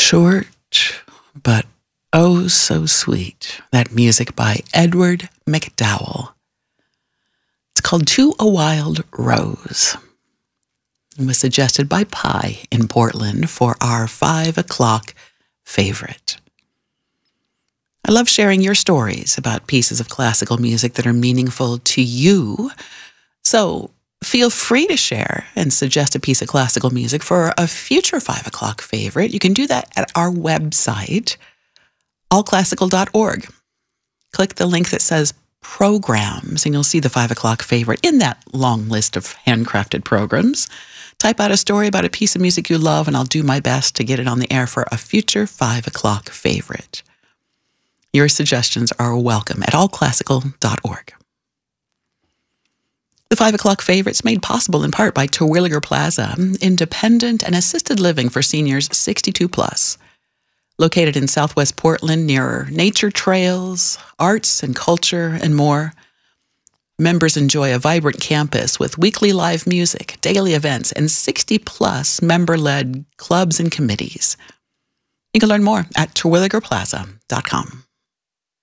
Short, but oh so sweet. That music by Edward McDowell. It's called To a Wild Rose. It was suggested by Pi in Portland for our 5 o'clock favorite. I love sharing your stories about pieces of classical music that are meaningful to you. So feel free to share and suggest a piece of classical music for a future 5 o'clock favorite. You can do that at our website, allclassical.org. Click the link that says programs, and you'll see the 5 o'clock favorite in that long list of handcrafted programs. Type out a story about a piece of music you love, and I'll do my best to get it on the air for a future 5 o'clock favorite. Your suggestions are welcome at allclassical.org. The 5 o'clock favorite's made possible in part by Terwilliger Plaza, independent and assisted living for seniors 62 plus. Located in Southwest Portland near nature trails, arts and culture, and more. Members enjoy a vibrant campus with weekly live music, daily events, and 60-plus member-led clubs and committees. You can learn more at terwilligerplaza.com.